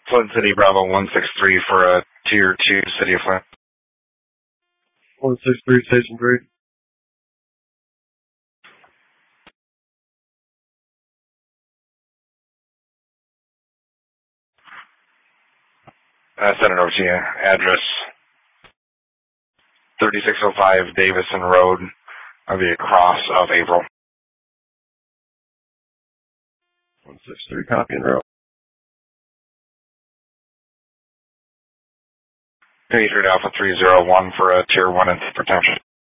Flint City, Bravo 163 for a Tier 2, City of Flint. 163, Station 3. Send it over to you. Address 3605 Davison Road, the cross of April. 163, copy and route. Patriot Alpha 301 for a Tier 1 and protection.